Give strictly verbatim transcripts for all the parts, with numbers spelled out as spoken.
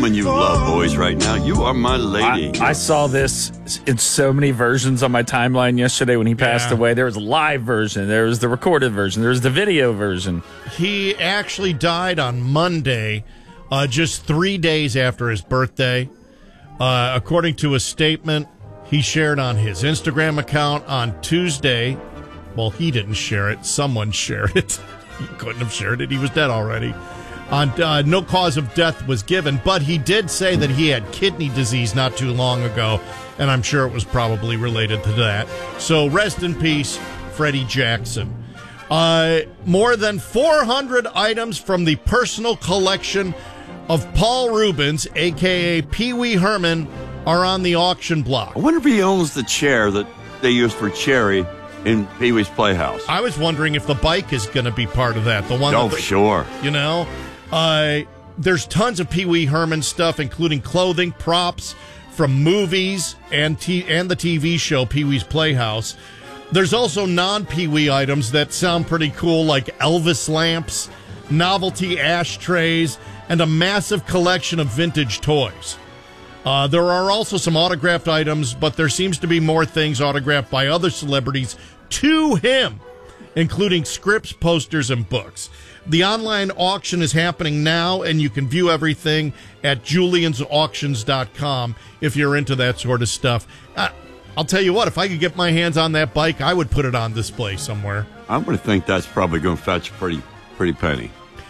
woman you love, boys, right now. You are my lady. I, I saw this in so many versions on my timeline yesterday when he passed Yeah. away. There was a live version. There was the recorded version. There was the video version. He actually died on Monday, uh, just three days after his birthday. Uh, according to a statement he shared on his Instagram account on Tuesday. Well, he didn't share it. Someone shared it. He couldn't have shared it. He was dead already. On uh, no cause of death was given, but he did say that he had kidney disease not too long ago, and I'm sure it was probably related to that. So rest in peace, Freddie Jackson. Uh, more than four hundred items from the personal collection of Paul Rubens, a k a. Pee Wee Herman, are on the auction block. I wonder if he owns the chair that they used for Cherry in Pee Wee's Playhouse. I was wondering if the bike is going to be part of that. The one Oh, that the, sure. You know? Uh, there's tons of Pee Wee Herman stuff, including clothing, props from movies and t- and the T V show Pee Wee's Playhouse. There's also non-Pee Wee items that sound pretty cool, like Elvis lamps, novelty ashtrays, and a massive collection of vintage toys. Uh, there are also some autographed items, but there seems to be more things autographed by other celebrities to him, including scripts, posters, and books. The online auction is happening now, and you can view everything at julians auctions dot com if you're into that sort of stuff. Uh, I'll tell you what, if I could get my hands on that bike, I would put it on display somewhere. I'm going to think that's probably going to fetch a pretty, pretty penny.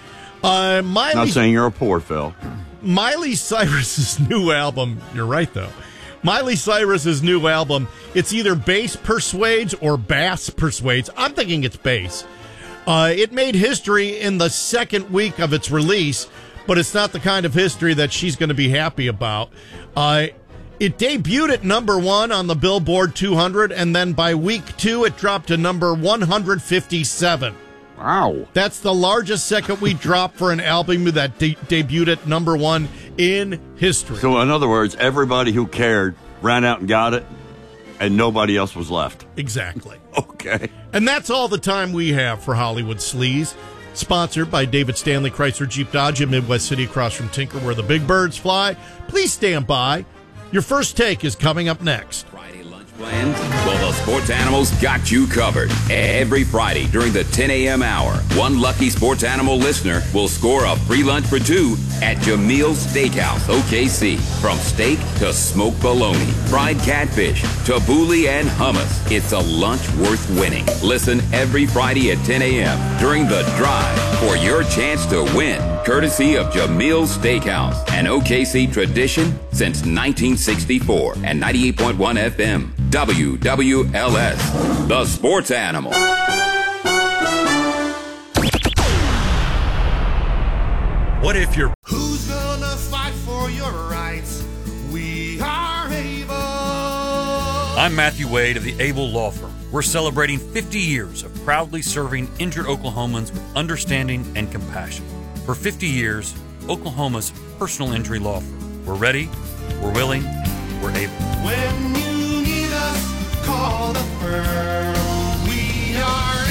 Uh, Miley, Not saying you're a poor Phil. Miley Cyrus's new album, you're right, though. Miley Cyrus's new album, it's either bass persuades or bass persuades. I'm thinking it's bass. Uh, it made history in the second week of its release, but it's not the kind of history that she's going to be happy about. Uh, it debuted at number one on the Billboard two hundred, and then by week two, it dropped to number one hundred fifty-seven. Wow. That's the largest second week drop for an album that de- debuted at number one in history. So, in other words, everybody who cared ran out and got it, and nobody else was left. Exactly. Okay. And that's all the time we have for Hollywood Sleaze. Sponsored by David Stanley Chrysler Jeep Dodge in Midwest City across from Tinker, where the big birds fly. Please stand by. Your first take is coming up next. Friday lunch plans? Well, the Sports Animals got you covered. Every Friday during the ten a.m. hour, one lucky Sports Animal listener will score a free lunch for two at Jamil's Steakhouse, O K C. From steak to smoked bologna, fried catfish to boulie and hummus, it's a lunch worth winning. Listen every Friday at ten a.m. during the drive for your chance to win, courtesy of Jamil's Steakhouse, an O K C tradition since nineteen sixty-four, and ninety-eight point one F M, W W L S, the Sports Animal. What if you're... Who's gonna fight for your rights? We are able. I'm Matthew Wade of the Able Law Firm. We're celebrating fifty years of proudly serving injured Oklahomans with understanding and compassion. For fifty years, Oklahoma's personal injury law firm. We're ready, we're willing, we're able. When you need us, call the firm. We are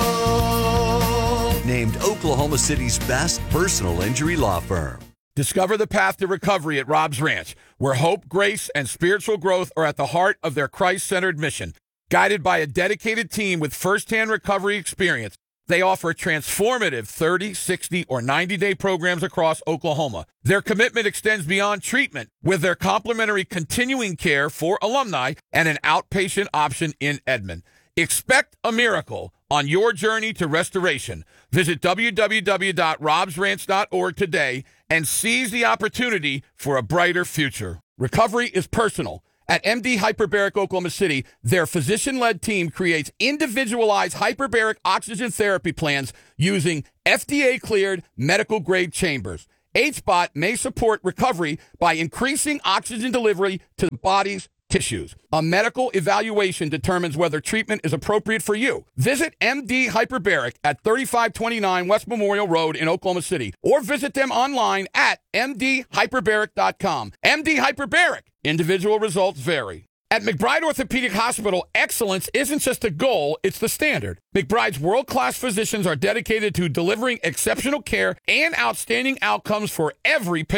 able. Named Oklahoma City's best personal injury law firm. Discover the path to recovery at Rob's Ranch, where hope, grace, and spiritual growth are at the heart of their Christ-centered mission. Guided by a dedicated team with firsthand recovery experience, they offer transformative thirty, sixty, or ninety-day programs across Oklahoma. Their commitment extends beyond treatment with their complimentary continuing care for alumni and an outpatient option in Edmond. Expect a miracle on your journey to restoration. Visit w w w dot robs ranch dot org today and seize the opportunity for a brighter future. Recovery is personal. At M D Hyperbaric Oklahoma City, their physician-led team creates individualized hyperbaric oxygen therapy plans using F D A-cleared medical-grade chambers. H B O T may support recovery by increasing oxygen delivery to the body's tissues. A medical evaluation determines whether treatment is appropriate for you. Visit M D Hyperbaric at thirty-five twenty-nine West Memorial Road in Oklahoma City, or visit them online at m d hyperbaric dot com. M D Hyperbaric. Individual results vary. At McBride Orthopedic Hospital, excellence isn't just a goal, it's the standard. McBride's world-class physicians are dedicated to delivering exceptional care and outstanding outcomes for every patient.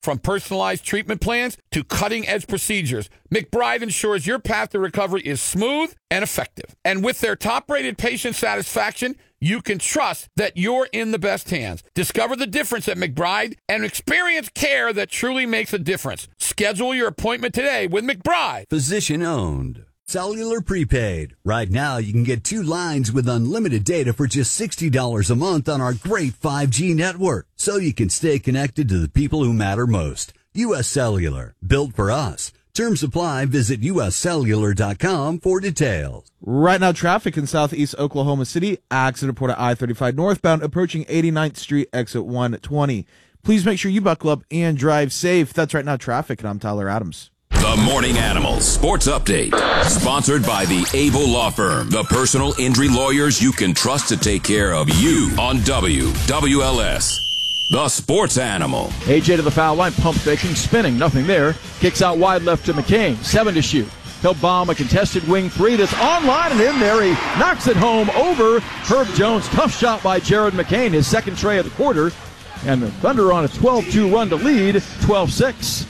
From personalized treatment plans to cutting-edge procedures, McBride ensures your path to recovery is smooth and effective. And with their top-rated patient satisfaction, you can trust that you're in the best hands. Discover the difference at McBride and experience care that truly makes a difference. Schedule your appointment today with McBride. Physician owned. Cellular prepaid. Right now, you can get two lines with unlimited data for just sixty dollars a month on our great five G network, so you can stay connected to the people who matter most. U S Cellular. Built for us. Terms apply. Visit U S cellular dot com for details. Right now, traffic in southeast Oklahoma City. Accident report at I thirty-five northbound approaching eighty-ninth Street, exit one twenty. Please make sure you buckle up and drive safe. That's right now traffic, and I'm Tyler Adams. The Morning Animals Sports Update, sponsored by the Able Law Firm, the personal injury lawyers you can trust to take care of you on W W L S. The Sports Animal. A J to the foul line, pump faking, spinning, nothing there. Kicks out wide left to McCain, seven to shoot. He'll bomb a contested wing three that's online and in there. He knocks it home over Herb Jones. Tough shot by Jared McCain, his second tray of the quarter. And the Thunder on a twelve two run to lead, twelve six.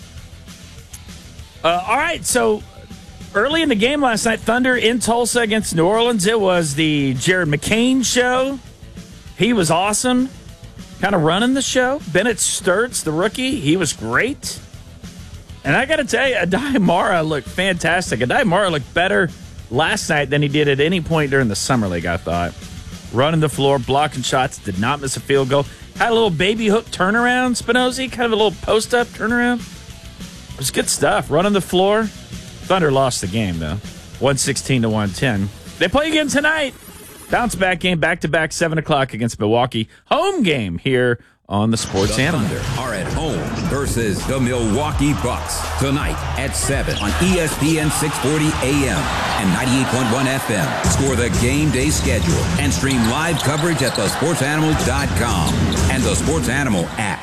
Uh, all right, so early in the game last night, Thunder in Tulsa against New Orleans. It was the Jared McCain show. He was awesome, kind of running the show. Bennett Sturts, the rookie, he was great. And I got to tell you, Adai Mara looked fantastic. Adai Mara looked better last night than he did at any point during the summer league, I thought. Running the floor, blocking shots, did not miss a field goal. Had a little baby hook turnaround, Spinozzi, kind of a little post-up turnaround. It was good stuff. Running the floor. Thunder lost the game, though. one sixteen to one ten. They play again tonight. Bounce back game, back-to-back, seven o'clock against Milwaukee. Home game here on the Sports the Animal. Thunder are at home versus the Milwaukee Bucks tonight at seven on E S P N six forty A M and ninety-eight point one F M. Score the game day schedule and stream live coverage at the sports animal dot com and the Sports Animal app.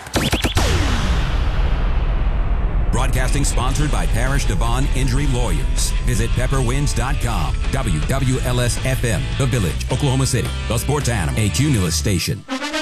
Broadcasting sponsored by Parish Devon Injury Lawyers. Visit pepper winds dot com. W W L S F M, The Village, Oklahoma City. The Sports Animal, a Cumulus station.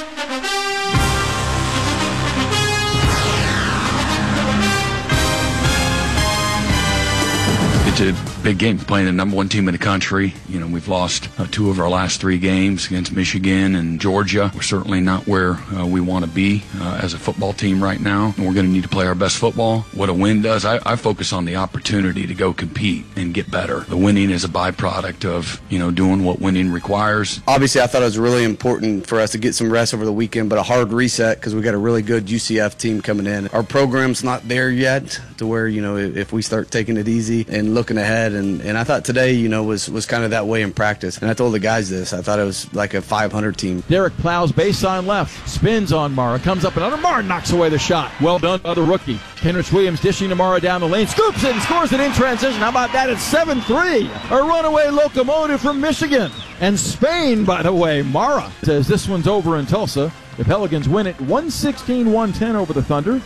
It's a big game, playing the number one team in the country. You know, we've lost uh, two of our last three games against Michigan and Georgia. We're certainly not where uh, we want to be uh, as a football team right now. And we're going to need to play our best football. What a win does, I, I focus on the opportunity to go compete and get better. The winning is a byproduct of, you know, doing what winning requires. Obviously, I thought it was really important for us to get some rest over the weekend, but a hard reset because we got a really good U C F team coming in. Our program's not there yet to where, you know, if we start taking it easy and looking ahead, and, and I thought today, you know, was, was kind of that way in practice. And I told the guys this. I thought it was like a five hundred team. Derek plows baseline left, spins on Mara, comes up and under. Mara knocks away the shot. Well done by the rookie. Kenrich Williams dishing to Mara down the lane, scoops it and scores it in transition. How about that? It's seven three. A runaway locomotive from Michigan. And Spain, by the way, Mara says this one's over in Tulsa. The Pelicans win it one sixteen to one ten over the Thunder.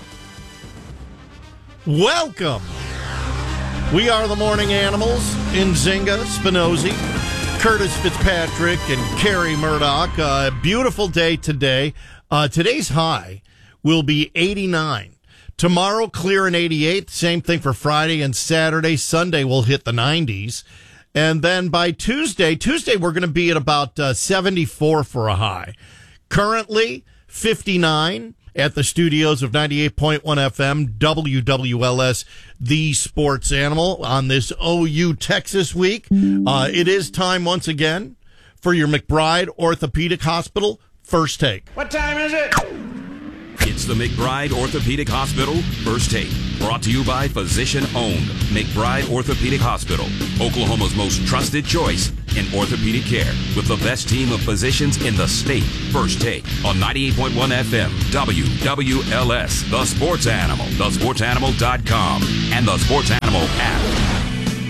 Welcome. We are the Morning Animals. Nzinga, Spinozzi, Curtis Fitzpatrick, and Carrie Murdoch. A uh, beautiful day today. Uh, today's high will be eighty-nine. Tomorrow, clear and eighty-eight. Same thing for Friday and Saturday. Sunday will hit the nineties. And then by Tuesday, Tuesday we're going to be at about uh, seventy-four for a high. Currently, fifty-nine. At the studios of ninety-eight point one F M, W W L S, the Sports Animal, on this O U Texas week. Uh, it is time once again for your McBride Orthopedic Hospital First Take. What time is it? It's the McBride Orthopedic Hospital First Take. Brought to you by Physician Owned McBride Orthopedic Hospital, Oklahoma's most trusted choice in orthopedic care, with the best team of physicians in the state. First Take on ninety-eight point one F M, W W L S, The Sports Animal, the sports animal dot com, and the Sports Animal app.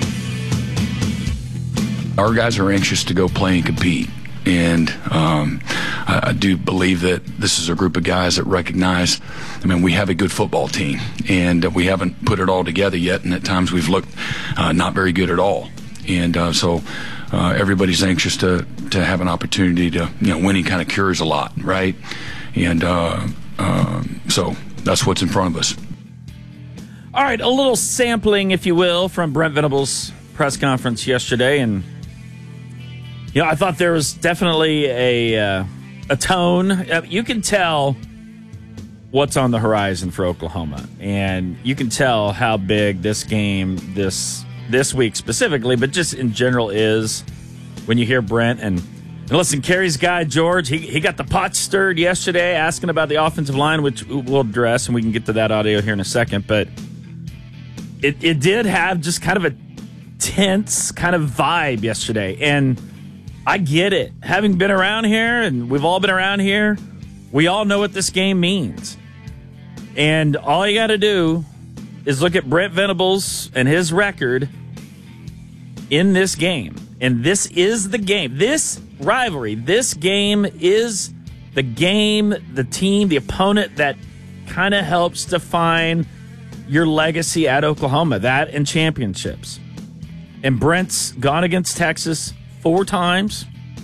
Our guys are anxious to go play and compete. And um, I, I do believe that this is a group of guys that recognize, I mean, we have a good football team, and we haven't put it all together yet, and at times we've looked uh, not very good at all. And uh, so uh, everybody's anxious to, to have an opportunity to, you know, winning kind of cures a lot, right? And uh, uh, so that's what's in front of us. All right, a little sampling, if you will, from Brent Venables' press conference yesterday, and you know, I thought there was definitely a uh, a tone. Uh, you can tell what's on the horizon for Oklahoma, and you can tell how big this game this this week specifically, but just in general is when you hear Brent. And, and listen, Carrie's guy George, he he got the pot stirred yesterday, asking about the offensive line, which we'll address, and we can get to that audio here in a second. But it it did have just kind of a tense kind of vibe yesterday, and I get it. Having been around here, and we've all been around here, we all know what this game means. And all you got to do is look at Brent Venables and his record in this game. And this is the game. This rivalry, this game is the game, the team, the opponent that kind of helps define your legacy at Oklahoma, that and championships. And Brent's gone against Texas four times.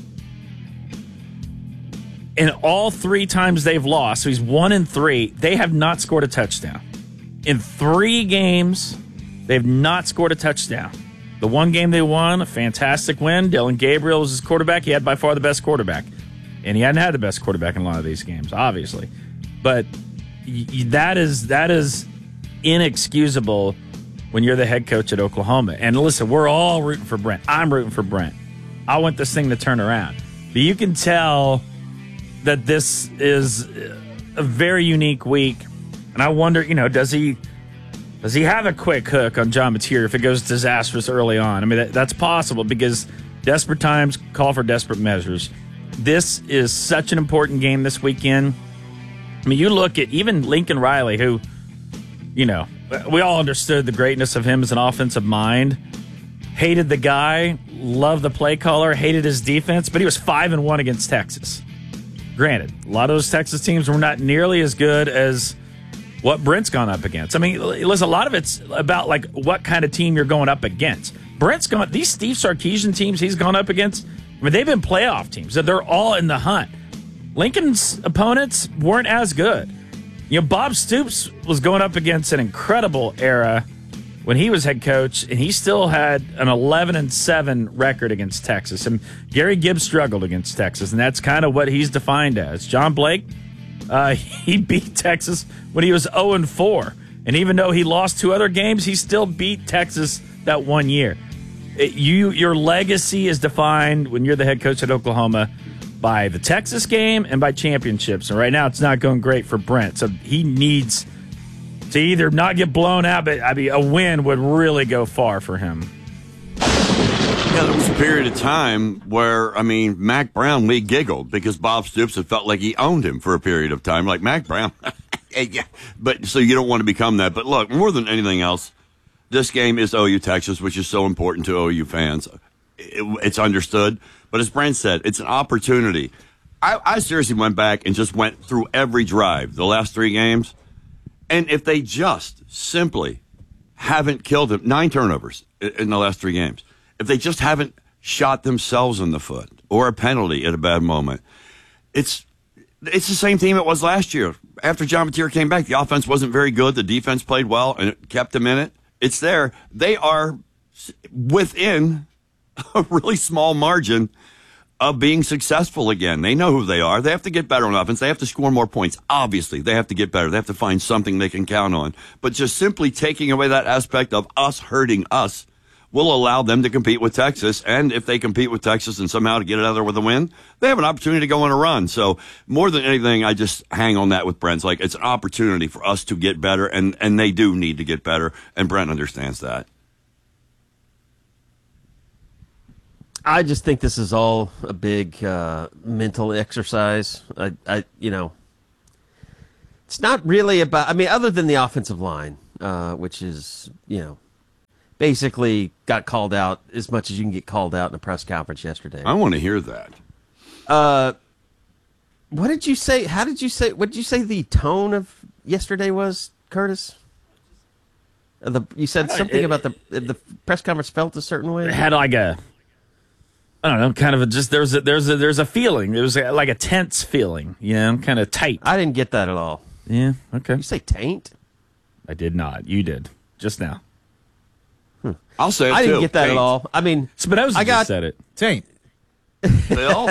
And all three times they've lost, so he's one and three, they have not scored a touchdown. In three games, they've not scored a touchdown. The one game they won, a fantastic win. Dylan Gabriel was his quarterback. He had by far the best quarterback. And he hadn't had the best quarterback in a lot of these games, obviously. But y- y- that is that is inexcusable when you're the head coach at Oklahoma. And listen, we're all rooting for Brent. I'm rooting for Brent. I want this thing to turn around. But you can tell that this is a very unique week. And I wonder, you know, does he does he have a quick hook on John Mateer if it goes disastrous early on? I mean, that, that's possible because desperate times call for desperate measures. This is such an important game this weekend. I mean, you look at even Lincoln Riley, who, you know, we all understood the greatness of him as an offensive mind. Hated the guy, loved the play caller, hated his defense, but he was five and one against Texas. Granted, a lot of those Texas teams were not nearly as good as what Brent's gone up against. I mean, listen, a lot of it's about like what kind of team you're going up against. Brent's gone, these Steve Sarkisian teams he's gone up against, I mean, they've been playoff teams. They're all in the hunt. Lincoln's opponents weren't as good. You know, Bob Stoops was going up against an incredible era when he was head coach, and he still had an eleven and seven record against Texas. And Gary Gibbs struggled against Texas, and that's kind of what he's defined as. John Blake, uh, he beat Texas when he was oh and four. And even though he lost two other games, he still beat Texas that one year. It, you, your legacy is defined when you're the head coach at Oklahoma by the Texas game and by championships. And right now it's not going great for Brent. So he needs to either not get blown out, but I mean, a win would really go far for him. Yeah, there was a period of time where, I mean, Mac Brown, we giggled because Bob Stoops had felt like he owned him for a period of time. Like, Mac Brown. Yeah. But so you don't want to become that. But look, more than anything else, this game is O U Texas, which is so important to O U fans. It, it's understood. But as Brent said, it's an opportunity. I, I seriously went back and just went through every drive, the last three games. And if they just simply haven't killed him, nine turnovers in the last three games, if they just haven't shot themselves in the foot or a penalty at a bad moment, it's it's the same team it was last year. After John Mateer came back, the offense wasn't very good. The defense played well, and it kept them in it. It's there. They are within a really small margin of being successful again. They know who they are. They have to get better on offense. They have to score more points. Obviously, they have to get better. They have to find something they can count on. But just simply taking away that aspect of us hurting us will allow them to compete with Texas. And if they compete with Texas and somehow to get it out of there with a win, they have an opportunity to go on a run. So more than anything, I just hang on that with Brent's. Like, it's an opportunity for us to get better, and, and they do need to get better, and Brent understands that. I just think this is all a big uh, mental exercise. I, I, you know, it's not really about, I mean, other than the offensive line, uh, which is, you know, basically got called out as much as you can get called out in a press conference yesterday. I want to hear that. Uh, what did you say? How did you say, what did you say the tone of yesterday was, Curtis? Uh, the, you said something it, about the the press conference felt a certain way? It had like a, I don't know, kind of a, just there's a there's a there's a feeling. It was like a tense feeling, you know, kind of tight. I didn't get that at all. Yeah, okay. You say taint? I did not. You did. Just now. I'll say it I didn't too. get that Taint. at all. I mean, Spinoza I got, just said it. Taint. Phil?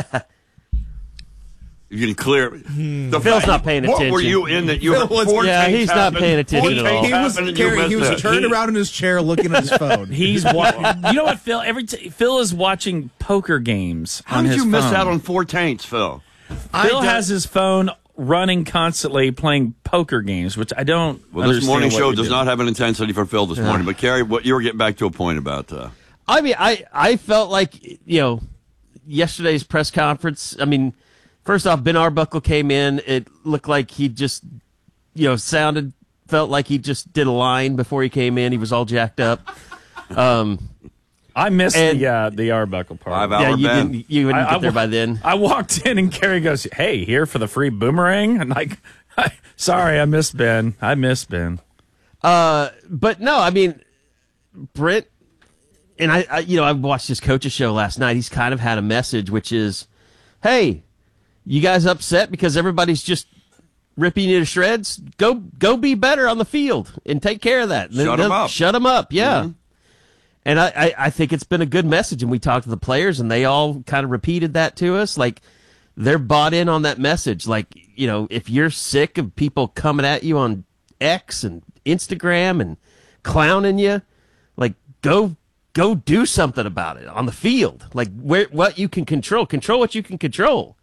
You can clear. The Phil's fact- not paying What attention. were you in that you Phil had was- four Yeah, taints he's not happen, paying attention four at all. taints He was, happen and you Gary, he missed was it. turned around in his chair looking at his phone. He's wa- You know what, Phil? Every t- Phil is watching poker games How on did his you miss phone. out on four taints, Phil? Phil has his phone running constantly playing poker games, which I don't. Well, this understand morning what show you does do. not have an intensity for Phil this morning. But Carrie, what you were getting back to a point about. Uh, I mean, I, I felt like, you know, yesterday's press conference, I mean, first off, Ben Arbuckle came in. It looked like he just, you know, sounded, felt like he just did a line before he came in. He was all jacked up. Um, I missed and- the uh, the Arbuckle part. Five yeah, hour you Ben. didn't, you wouldn't I- get I there wa- by then. I walked in and Carrie goes, "Hey, here for the free boomerang." And like, sorry, I missed Ben. I missed Ben. Uh, but no, I mean, Brent, and I, I, you know, I watched his coach's show last night. He's kind of had a message, which is, hey, you guys upset because everybody's just ripping you to shreds? Go, go be better on the field and take care of that. Shut 'em up. Shut them up. Yeah. Mhm. And I, I, I think it's been a good message. And we talked to the players and they all kind of repeated that to us. Like they're bought in on that message. Like, you know, if you're sick of people coming at you on X and Instagram and clowning you, like go, go do something about it on the field. Like where, what you can control, control what you can control.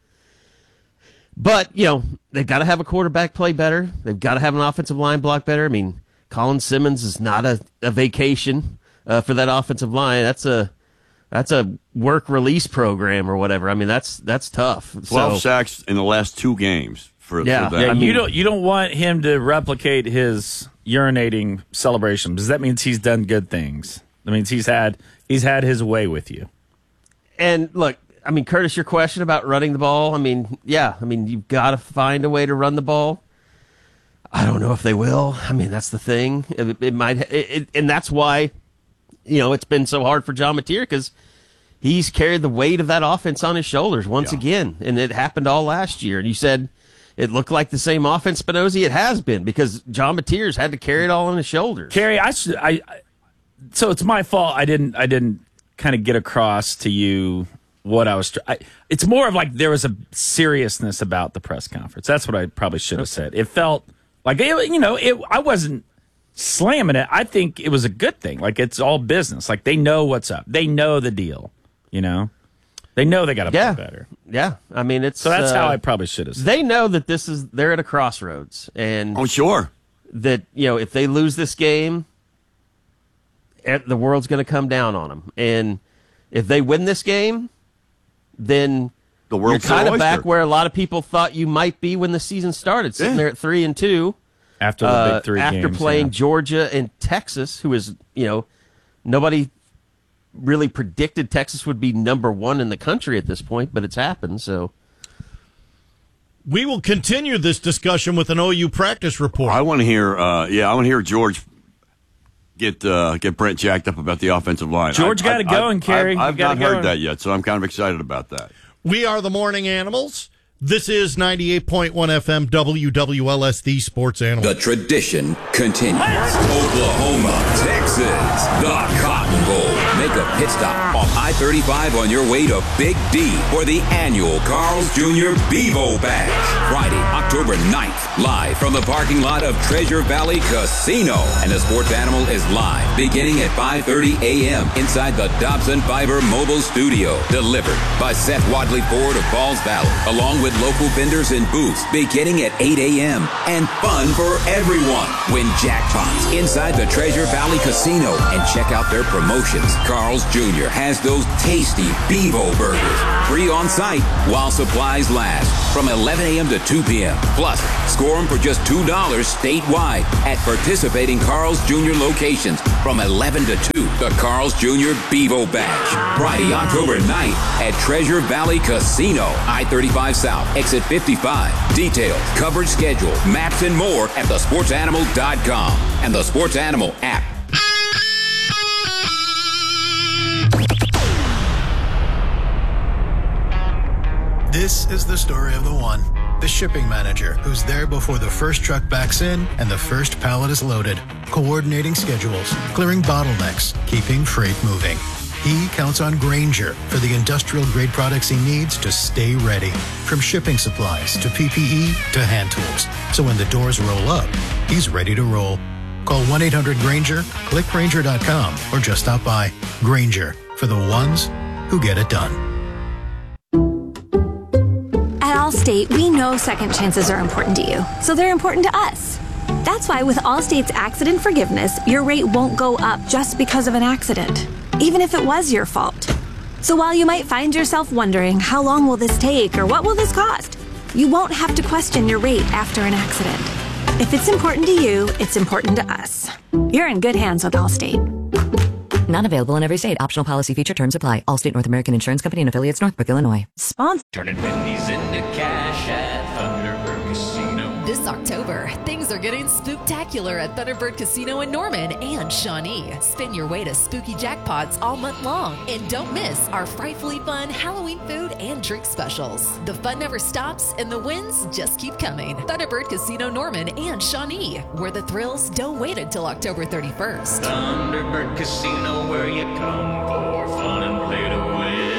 But, you know, they've got to have a quarterback play better. They've got to have an offensive line block better. I mean, Colin Simmons is not a, a vacation uh, for that offensive line. That's a that's a work release program or whatever. I mean, that's that's tough. Twelve So, sacks in the last two games for, Yeah. for that. Yeah, I you mean- don't you don't want him to replicate his urinating celebration because that means he's done good things. That means he's had he's had his way with you. and look, I mean, Curtis, your question about running the ball. I mean, yeah, I mean, you've got to find a way to run the ball. I don't know if they will. I mean, that's the thing. It, it might, it, it, and that's why, you know, it's been so hard for John Mateer because he's carried the weight of that offense on his shoulders once Yeah. again, and it happened all last year. And you said it looked like the same offense, Spinozzi. It has been because John Mateer's had to carry it all on his shoulders. Carrie, I should I, I so it's my fault. I didn't I didn't kind of get across to you what I was. Tr- I, it's more of like there was a seriousness about the press conference. That's what I probably should have said. It felt like it, you know, it. I wasn't slamming it. I think it was a good thing. Like it's all business. Like they know what's up. They know the deal. You know, they know they got to Yeah. play better. Yeah, I mean, it's So that's uh, how I probably should have said. They know that this is they're at a crossroads, and Oh, sure. that you know if they lose this game, eh, the world's going to come down on them. And if they win this game, then The you're world's kind their of back oyster. where a lot of people thought you might be when the season started, sitting Yeah. there at three and two After the uh, big three after games, playing yeah. Georgia and Texas, who is you know nobody really predicted Texas would be number one in the country at this point, but it's happened. So. We will continue this discussion with an O U practice report. I want to hear. Uh, yeah, I want to hear George get uh, get Brent jacked up about the offensive line. George I- got I- it going, I- Kerry. I've, You I've got not it heard going. that yet, so I'm kind of excited about that. We are the Morning Animals. This is ninety-eight point one F M W W L S, the Sports Animal. The tradition continues. Oklahoma, Texas, the Cotton Bowl. Make a pit stop off I thirty-five on your way to Big D for the annual Carl's Junior Bevo Bash. Friday, October ninth, live from the parking lot of Treasure Valley Casino. And the Sports Animal is live beginning at five thirty a.m. inside the Dobson Fiber Mobile Studio. Delivered by Seth Wadley Ford of Falls Valley, along with local vendors and booths beginning at eight a.m. And fun for everyone. Win jackpots inside the Treasure Valley Casino and check out their promotions. Carl's Junior has those tasty Bevo burgers. Free on site while supplies last from eleven a.m. to two p.m. Plus, score them for just two dollars statewide at participating Carl's Junior locations from eleven to two. The Carl's Junior Bevo Bash. Friday, October ninth at Treasure Valley Casino. I thirty-five South, exit fifty-five. Details, coverage schedule, maps, and more at the sports animal dot com and the Sports Animal app. This is the story of the one. The shipping manager, who's there before the first truck backs in and the first pallet is loaded, coordinating schedules, clearing bottlenecks, keeping freight moving. He counts on Grainger for the industrial-grade products he needs to stay ready, from shipping supplies to P P E to hand tools. So when the doors roll up, he's ready to roll. Call one eight hundred Grainger, click Grainger dot com, or just stop by. Grainger, for the ones who get it done. At Allstate, we know second chances are important to you, so they're important to us. That's why with Allstate's accident forgiveness, your rate won't go up just because of an accident, even if it was your fault. So while you might find yourself wondering, how long will this take or what will this cost? You won't have to question your rate after an accident. If it's important to you, it's important to us. You're in good hands with Allstate. Not available in every state. Optional policy feature terms apply. Allstate North American Insurance Company and affiliates, Northbrook, Illinois. Sponsor. Turning pennies into cash at Thunderbird Casino. This October, things are getting spooktacular at Thunderbird Casino in Norman and Shawnee. Spin your way to spooky jackpots all month long. And don't miss our frightfully fun Halloween food and drink specials. The fun never stops and the wins just keep coming. Thunderbird Casino Norman and Shawnee, where the thrills don't wait until October thirty-first. Thunderbird Casino, where you come for fun and play to win.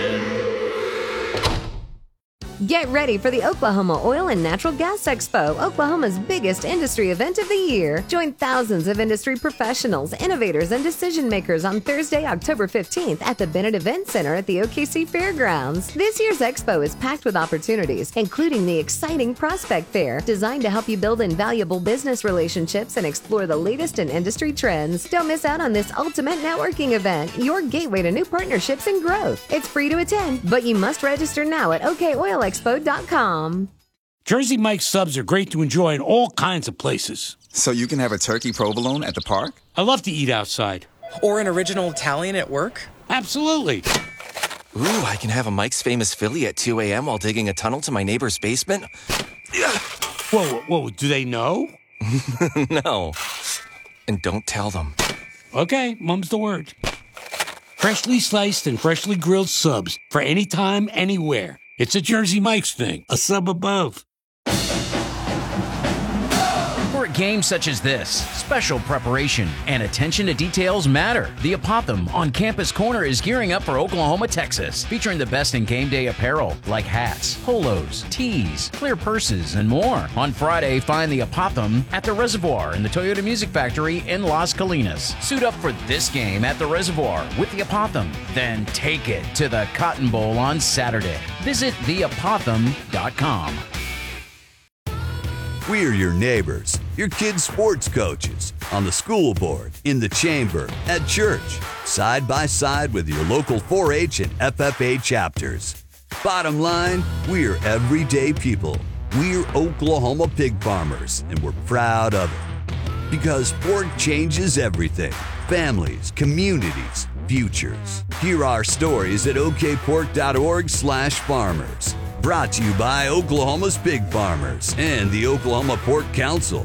Get ready for the Oklahoma Oil and Natural Gas Expo, Oklahoma's biggest industry event of the year. Join thousands of industry professionals, innovators, and decision makers on Thursday, October fifteenth at the Bennett Event Center at the O K C Fairgrounds. This year's expo is packed with opportunities, including the exciting Prospect Fair, designed to help you build invaluable business relationships and explore the latest in industry trends. Don't miss out on this ultimate networking event, your gateway to new partnerships and growth. It's free to attend, but you must register now at O K Oil Expo dot com. Jersey Mike's subs are great to enjoy in all kinds of places. So you can have a turkey provolone at the park? I love to eat outside. Or an original Italian at work? Absolutely. Ooh, I can have a Mike's Famous Philly at two a.m. while digging a tunnel to my neighbor's basement? Whoa, whoa, do they know? No. And don't tell them. Okay, mum's the word. Freshly sliced and freshly grilled subs for any time, anywhere. It's a Jersey Mike's thing, a sub above. For games such as this, special preparation and attention to details matter. The Apothem on Campus Corner is gearing up for Oklahoma, Texas, featuring the best in game day apparel like hats, polos, tees, clear purses, and more. On Friday, find the Apothem at the Reservoir in the Toyota Music Factory in Las Colinas. Suit up for this game at the Reservoir with the Apothem, then take it to the Cotton Bowl on Saturday. Visit the apothem dot com. We're your neighbors, your kids' sports coaches, on the school board, in the chamber, at church, side by side with your local four H and F F A chapters. Bottom line, we're everyday people. We're Oklahoma pig farmers, and we're proud of it. Because pork changes everything. Families, communities, futures. Hear our stories at okpork.org slash farmers. Brought to you by Oklahoma's Pig Farmers and the Oklahoma Pork Council.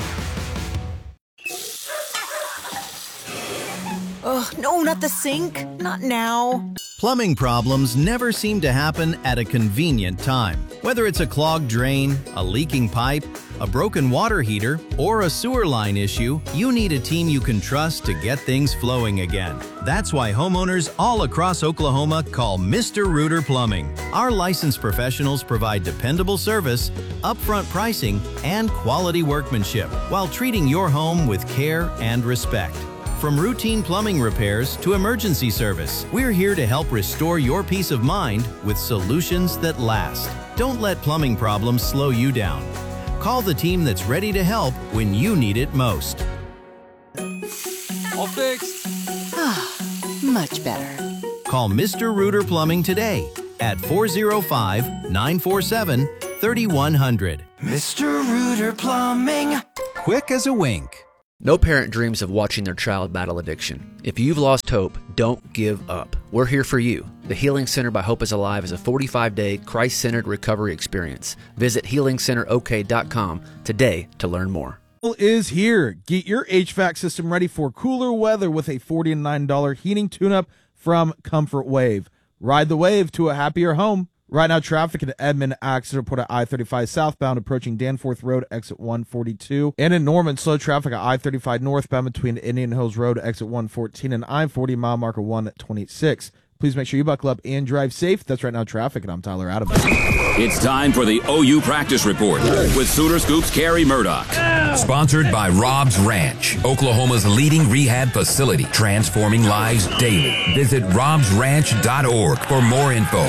Ugh, no, not the sink. Not now. Plumbing problems never seem to happen at a convenient time. Whether it's a clogged drain, a leaking pipe, a broken water heater, or a sewer line issue, you need a team you can trust to get things flowing again. That's why homeowners all across Oklahoma call Mister Rooter Plumbing. Our licensed professionals provide dependable service, upfront pricing, and quality workmanship while treating your home with care and respect. From routine plumbing repairs to emergency service, we're here to help restore your peace of mind with solutions that last. Don't let plumbing problems slow you down. Call the team that's ready to help when you need it most. All fixed. Much better. Call Mister Rooter Plumbing today at four oh five, nine four seven, three one zero zero. Mister Rooter Plumbing. Quick as a wink. No parent dreams of watching their child battle addiction. If you've lost hope, don't give up. We're here for you. The Healing Center by Hope is Alive is a forty-five day Christ-centered recovery experience. Visit healing center o k dot com today to learn more. Is here. Get your H V A C system ready for cooler weather with a forty-nine dollars heating tune-up from Comfort Wave. Ride the wave to a happier home. Right now, traffic in Edmond, accident report at I thirty-five southbound approaching Danforth Road, exit one forty-two. And in Norman, slow traffic at I thirty-five northbound between Indian Hills Road, exit one fourteen, and I forty mile marker one twenty-six. Please make sure you buckle up and drive safe. That's Right Now Traffic, and I'm Tyler Adams. It's time for the O U Practice Report with Sooner Scoop's Carrie Murdoch. Sponsored by Rob's Ranch, Oklahoma's leading rehab facility, transforming lives daily. Visit robs ranch dot org for more info.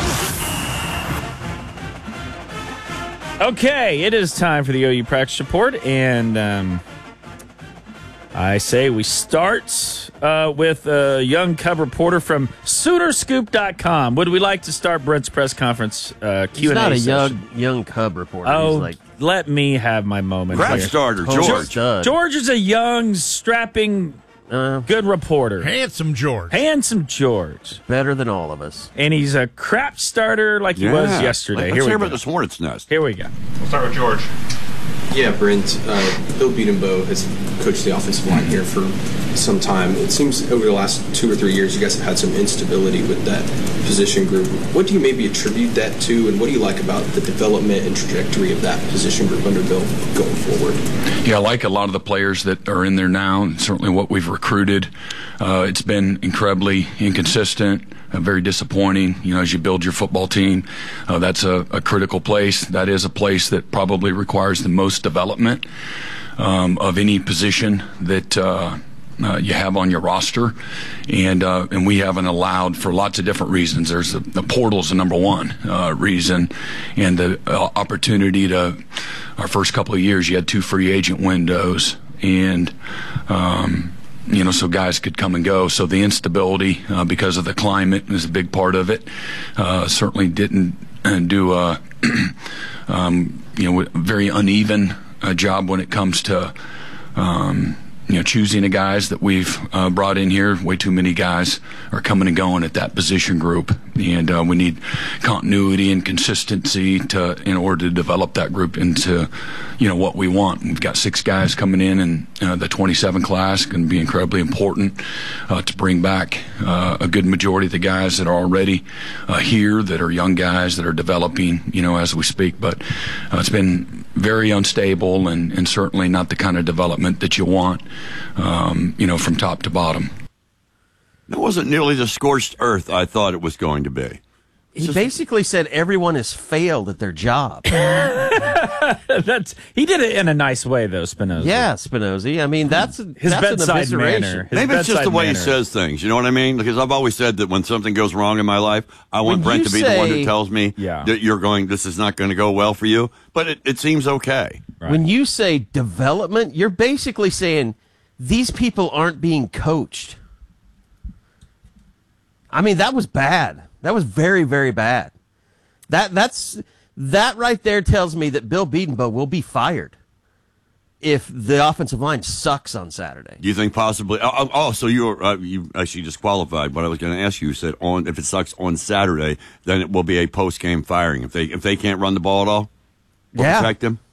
Okay, it is time for the O U Practice Report, and um, I say we start uh, with a young cub reporter from Sooner Scoop dot com. Would we like to start Brent's press conference uh, Q and A He's not a session? young young cub reporter. Oh, He's like, let me have my moment. Grab here. starter, total George. stud. George is a young, strapping, Uh, good reporter. Handsome George. Handsome George. better than all of us. And he's a crap starter like he Yeah. was yesterday. Let's Here we hear go. about this hornet's nest. Here we go. We'll start with George. Yeah, Brent, uh, Bill Beatenbow has coached the offensive line here for some time. It seems over the last two or three years you guys have had some instability with that position group. What do you maybe attribute that to, and what do you like about the development and trajectory of that position group under Bill going forward? Yeah, I like a lot of the players that are in there now, and certainly what we've recruited. Uh, it's been incredibly inconsistent. Uh, very disappointing. You know, as you build your football team, uh, that's a, a critical place. That is a place that probably requires the most development um, of any position that uh, uh, you have on your roster, and uh, and we haven't allowed for lots of different reasons. There's the, the portal's the number one uh, reason, and the uh, opportunity to. Our first couple of years, you had two free agent windows, and. Um, You know, so guys could come and go. So the instability uh, because of the climate is a big part of it. Uh, certainly didn't uh, do a um, you know very uneven uh, job when it comes to um, you know choosing the guys that we've uh, brought in here. Way too many guys are coming and going at that position group, and uh, we need continuity and consistency to in order to develop that group into you know what we want. We've got six guys coming in, and uh, the twenty-seven class can be incredibly important uh, to bring back uh, a good majority of the guys that are already uh, here, that are young guys that are developing, you know, as we speak. But uh, it's been very unstable, and, and certainly not the kind of development that you want, um, you know, from top to bottom. It wasn't nearly the scorched earth I thought it was going to be. He basically said everyone has failed at their job. That's he did it in a nice way, though, Spinoza. Yeah, Spinozzi. I mean, that's His that's an bedside evisceration. manner. His Maybe it's just bedside the way manner. he says things. You know what I mean? Because I've always said that when something goes wrong in my life, I want When Brent you to be the one say- who tells me Yeah. that you're going. This is not going to go well for you. But it, it seems okay. When you say development, you're basically saying these people aren't being coached. I mean, that was bad. That was very, very bad. That that's that right there tells me that Bill Beatenbow will be fired if the offensive line sucks on Saturday. Do you think possibly? Oh, oh so you were, uh, you actually disqualified. What I was going to ask you, you said on if it sucks on Saturday, then it will be a post game firing if they if they can't run the ball at all. Or Yeah. protect them.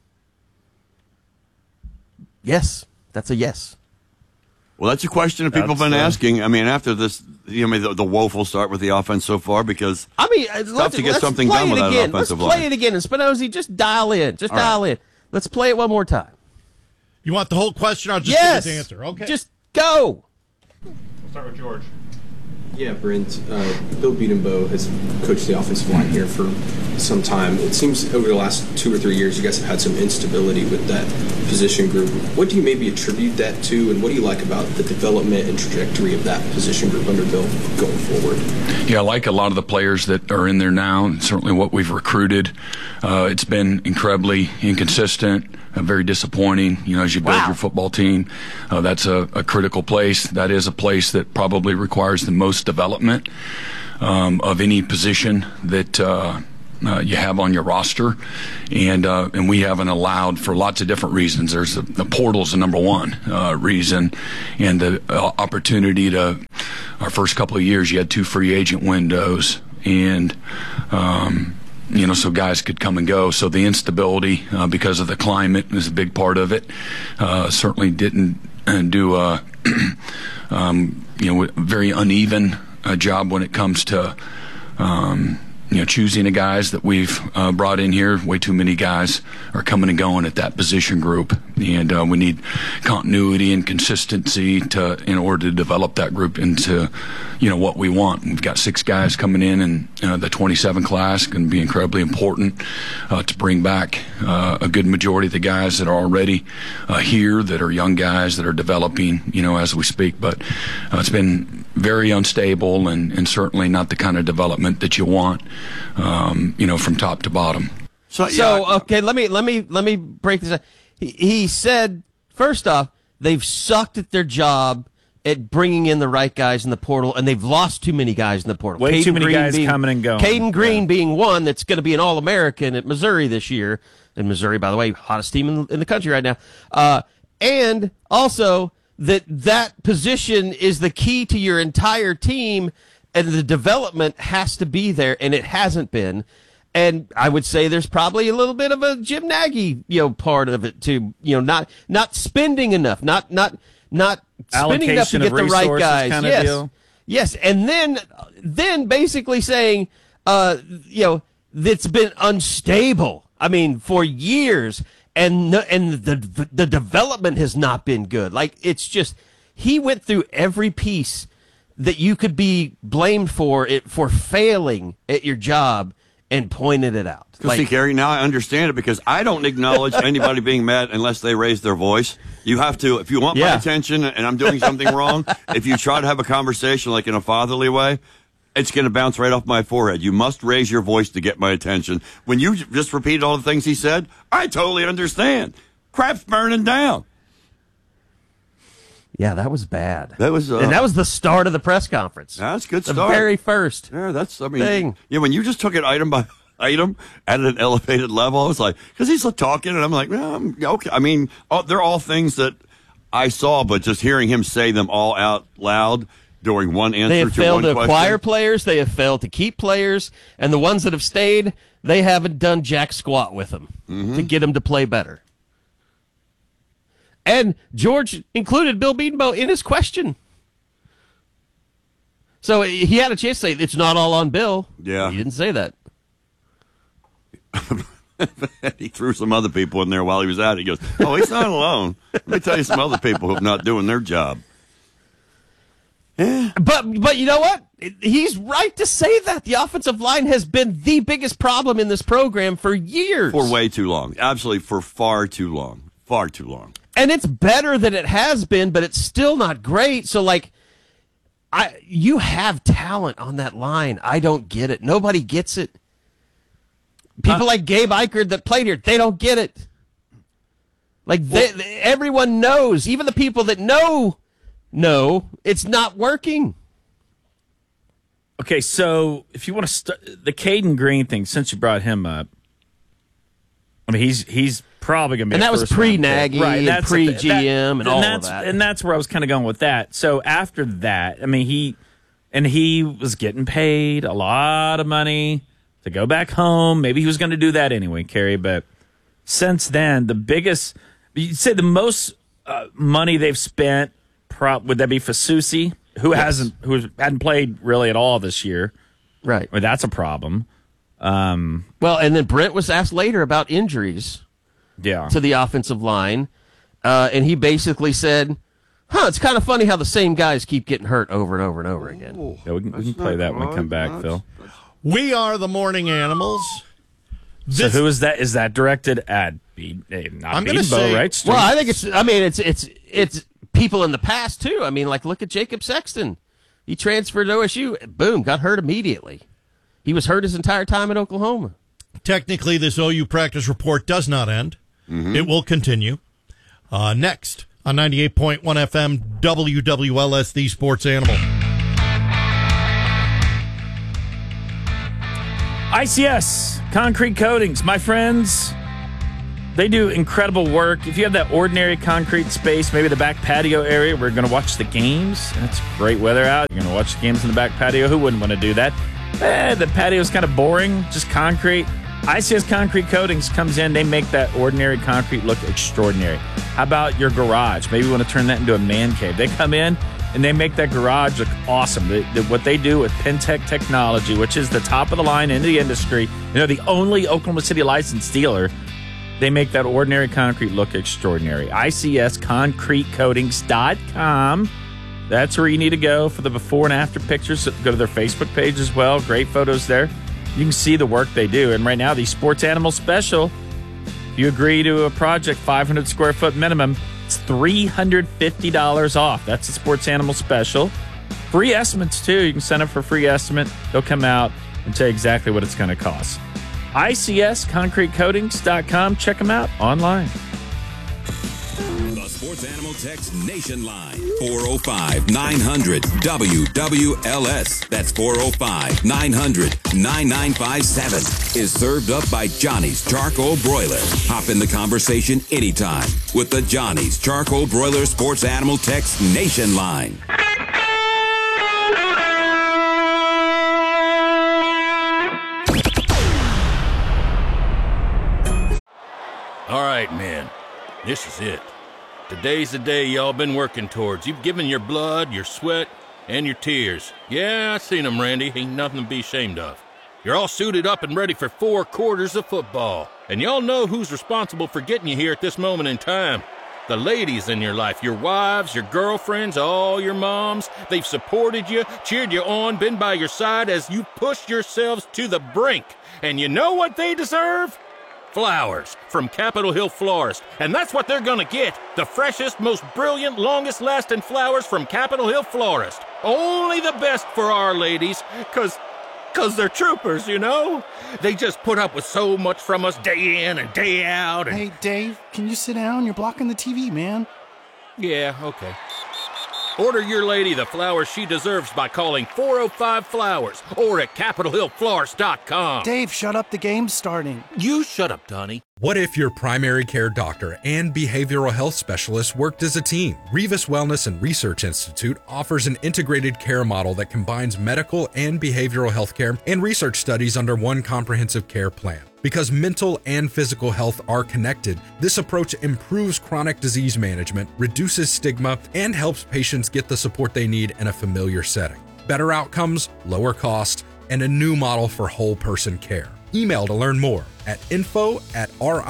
Yes, that's a yes. Well, that's a question that people have That's, been uh, asking. I mean, after this, you know, the, the woeful start with the offense so far, because I mean, it's let's, tough to get let's something play done it with that again. offensive Let's play line. it again. And Spinozzi, just dial in. Just All dial right. in. Let's play it one more time. You want the whole question? I'll just yes. give his answer. Okay. Just go. We'll start with George. Yeah, Brent, uh, Bill Beatenbow has coached the offensive line here for some time. It seems over the last two or three years you guys have had some instability with that position group. What do you maybe attribute that to, and what do you like about the development and trajectory of that position group under Bill going forward? Yeah, I like a lot of the players that are in there now, and certainly what we've recruited. Uh, it's been incredibly inconsistent. Uh, very disappointing. You know, as you build Wow. your football team, uh, that's a, a critical place. That is a place that probably requires the most development um, of any position that uh, uh, you have on your roster, and uh, and we haven't allowed for lots of different reasons. There's the, the portal's the number one uh, reason, and the uh, opportunity to. Our first couple of years, you had two free agent windows, and. Um, You know, so guys could come and go. So the instability uh, because of the climate is a big part of it. Uh, certainly didn't uh, do a um, you know very uneven uh, job when it comes to um, you know, choosing the guys that we've uh, brought in here. Way too many guys are coming and going at that position group, and uh, we need continuity and consistency to in order to develop that group into, you know, what we want. We've got six guys coming in, and uh, the twenty-seven class going to be incredibly important uh, to bring back uh, a good majority of the guys that are already uh, here, that are young guys that are developing, you know, as we speak. But uh, it's been very unstable, and, and certainly not the kind of development that you want, um, you know, from top to bottom. So, yeah. so okay, let me let me let me break this up. He, he said, first off, they've sucked at their job at bringing in the right guys in the portal, and they've lost too many guys in the portal. Way Caden too many Green guys being, coming and going. Caden Green yeah. being one that's going to be an All-American at Missouri this year. And Missouri, by the way, hottest team in, in the country right now. Uh, and also that that position is the key to your entire team, and the development has to be there, and it hasn't been. And I would say there's probably a little bit of a Jim Nagy, you know, part of it too. You know, not not spending enough, not not not spending enough to get the right guys. Kind of yes, deal. yes, and then then basically saying, uh, you know, that's been unstable. I mean, for years. And the, and the the development has not been good. Like, it's just, he went through every piece that you could be blamed for it for failing at your job and pointed it out. Like, see, Gary, now I understand it, because I don't acknowledge anybody being mad unless they raise their voice. You have to, if you want Yeah. my attention and I'm doing something wrong, if you try to have a conversation like in a fatherly way, it's going to bounce right off my forehead. You must raise your voice to get my attention. When you just repeated all the things he said, I totally understand. Crap's burning down. Yeah, that was bad. That was, uh, and that was the start of the press conference. That's a good the start. The very first. Yeah, that's, I mean, thing. Yeah, when you just took it item by item at an elevated level, I was like, because he's talking, and I'm like, well, I'm, okay. I mean, oh, they're all things that I saw, but just hearing him say them all out loud during one answer They have to failed one to question. acquire players. They have failed to keep players. And the ones that have stayed, they haven't done jack squat with them mm-hmm. to get them to play better. And George included Bill Bedenbaugh in his question. So he had a chance to say, it's not all on Bill. Yeah. He didn't say that. He threw some other people in there while he was out. He goes, oh, he's not alone. Let me tell you some other people who are not doing their job. Yeah. But but you know what? He's right to say that. The offensive line has been the biggest problem in this program for years. For way too long. Absolutely, for far too long. Far too long. And it's better than it has been, but it's still not great. So, like, I you have talent on that line. I don't get it. Nobody gets it. People uh, like Gabe Eichert that played here, they don't get it. Like, they, well, they, everyone knows. Even the people that know No, it's not working. Okay, so if you want to start the Caden Green thing, since you brought him up, I mean he's he's probably going to be, and that was pre Nagy, right? And pre G M, and, and all of that, and that's where I was kind of going with that. So after that, I mean he and he was getting paid a lot of money to go back home. Maybe he was going to do that anyway, Kerry. But since then, the biggest, you'd say the most uh, money they've spent. Prop, would that be Fasusi, who yes. hasn't who hadn't played really at all this year? Right. Well, that's a problem. Um, well, and then Brent was asked later about injuries. Yeah. To the offensive line, uh, and he basically said, "Huh, it's kind of funny how the same guys keep getting hurt over and over and over again." Ooh, yeah, we can, we can play that when we come back, Phil. We are the morning animals. This, so who is that? Is that directed at Be, eh, not I'm going to say, right? Street. Well, I think it's. I mean, it's it's it's. people in the past, too. I mean, like, look at Jacob Sexton. He transferred to O S U. Boom, got hurt immediately. He was hurt his entire time at Oklahoma. Technically, this O U practice report does not end. Mm-hmm. It will continue. Uh, next on ninety-eight point one F M, W W L S, the Sports Animal. I C S, Concrete Coatings. My friends, they do incredible work. If you have that ordinary concrete space, maybe the back patio area, we're going to watch the games. That's great weather out. You're going to watch the games in the back patio. Who wouldn't want to do that? Eh, the patio's kind of boring, just concrete. I C S Concrete Coatings comes in. They make that ordinary concrete look extraordinary. How about your garage? Maybe you want to turn that into a man cave. They come in. and they make that garage look awesome. They, they, what they do with Pentec Technology, which is the top of the line in the industry, they're the only Oklahoma City licensed dealer. They make that ordinary concrete look extraordinary. I C S concrete coatings dot com. That's where you need to go for the before and after pictures. Go to their Facebook page as well. Great photos there. You can see the work they do. And right now, the Sports Animal Special, if you agree to a project, five hundred square foot minimum, it's three hundred fifty dollars off. That's the Sports Animal Special. Free estimates, too. You can sign up for a free estimate. They'll come out and tell you exactly what it's going to cost. I C S concrete coatings dot com. Check them out online. The Sports Animal Text Nation Line, four oh five, nine hundred, W W L S. That's four oh five, nine hundred, nine nine five seven. Is served up by Johnny's Charcoal Broiler. Hop in the conversation anytime with the Johnny's Charcoal Broiler Sports Animal Text Nation Line. All right, man. This is it. Today's the day y'all been working towards. You've given your blood, your sweat, and your tears. Yeah, I seen them, Randy. Ain't nothing to be ashamed of. You're all suited up and ready for four quarters of football. And y'all know who's responsible for getting you here at this moment in time. The ladies in your life, your wives, your girlfriends, all your moms. They've supported you, cheered you on, been by your side as you pushed yourselves to the brink. And you know what they deserve? Flowers from Capitol Hill Florist. And that's what they're gonna get. The freshest, most brilliant, longest lasting flowers from Capitol Hill Florist. Only the best for our ladies, cause, cause they're troopers, you know? They just put up with so much from us day in and day out. And... Hey, Dave, can you sit down? You're blocking the T V, man. Yeah, okay. Order your lady the flowers she deserves by calling four oh five flowers or at capitol hill florist dot com. Dave, shut up. The game's starting. You shut up, Donnie. What if your primary care doctor and behavioral health specialist worked as a team? Revis Wellness and Research Institute offers an integrated care model that combines medical and behavioral health care and research studies under one comprehensive care plan. Because mental and physical health are connected, this approach improves chronic disease management, reduces stigma, and helps patients get the support they need in a familiar setting. Better outcomes, lower cost, and a new model for whole person care. Email to learn more at info at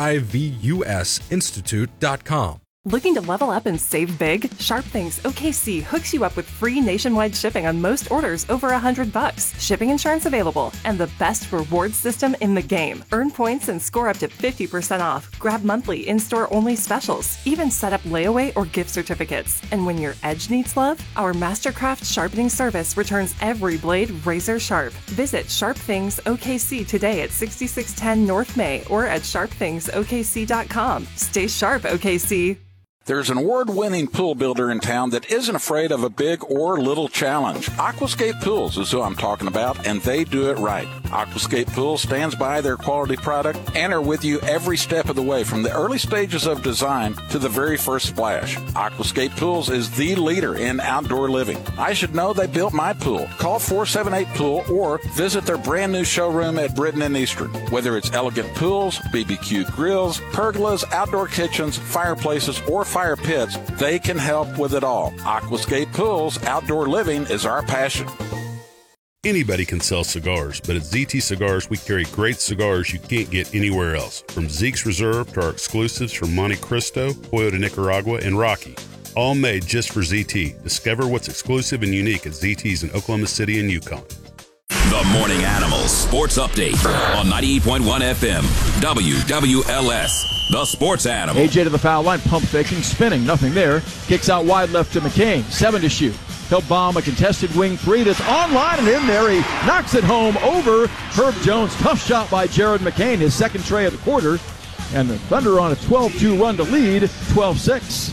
rivus institute dot com. Looking to level up and save big? Sharp Things O K C hooks you up with free nationwide shipping on most orders over a hundred bucks. Shipping insurance available and the best reward system in the game. Earn points and score up to fifty percent off. Grab monthly in-store only specials. Even set up layaway or gift certificates. And when your edge needs love, our Mastercraft sharpening service returns every blade razor sharp. Visit Sharp Things O K C today at sixty-six ten North May or at sharp things o k c dot com. Stay sharp, O K C. There's an award-winning pool builder in town that isn't afraid of a big or little challenge. Aquascape Pools is who I'm talking about, and they do it right. Aquascape Pools stands by their quality product and are with you every step of the way, from the early stages of design to the very first splash. Aquascape Pools is the leader in outdoor living. I should know they built my pool. Call four seven eight pool or visit their brand new showroom at Britton and Eastern. Whether it's elegant pools, B B Q grills, pergolas, outdoor kitchens, fireplaces, or fire pits, they can help with it all. Aquascape Pools, outdoor living is our passion. Anybody can sell cigars, but at Z T Cigars, we carry great cigars you can't get anywhere else. From Zeke's Reserve to our exclusives from Monte Cristo, Pollo de Nicaragua, and Rocky. All made just for Z T. Discover what's exclusive and unique at Z T's in Oklahoma City and Yukon. The Morning Animals Sports Update on ninety-eight point one F M, W W L S. The Sports Animal. A J to the foul line, pump faking, spinning, nothing there. Kicks out wide left to McCain. Seven to shoot. He'll bomb a contested wing three that's online and in there. He knocks it home over Herb Jones. Tough shot by Jared McCain, his second tray of the quarter. And the Thunder on a twelve two run to lead, twelve six.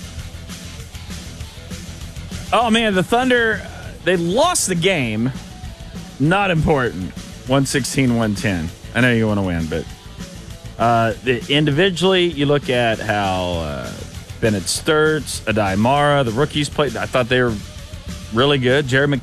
Oh, man, the Thunder, they lost the game. Not important. one sixteen one ten. I know you want to win, but uh, the, individually, you look at how uh, Bennett Sturts, Adai Mara, the rookies played. I thought they were really good. Jared McCain.